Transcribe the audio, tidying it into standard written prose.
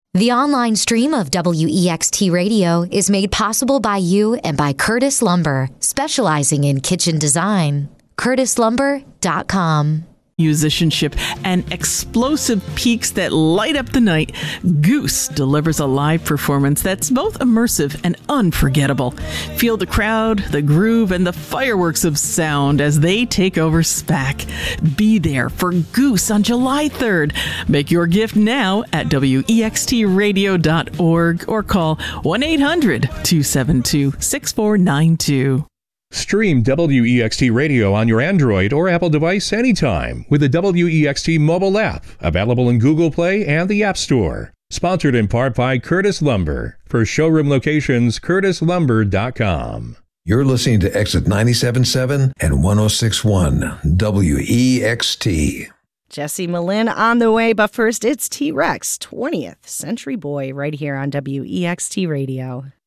The online stream of WEXT Radio is made possible by you and by Curtis Lumber, specializing in kitchen design. CurtisLumber.com. Musicianship and explosive peaks that light up the night, Goose delivers a live performance that's both immersive and unforgettable. Feel the crowd, the groove, and the fireworks of sound as they take over SPAC. Be there for Goose on July 3rd. Make your gift now at wextradio.org or call 1-800-272-6492. Stream WEXT Radio on your Android or Apple device anytime with the WEXT mobile app, available in Google Play and the App Store. Sponsored in part by Curtis Lumber. For showroom locations, curtislumber.com. You're listening to Exit 97.7 and 106.1 WEXT. Jesse Malin on the way, but first it's T-Rex, 20th Century Boy, right here on WEXT Radio.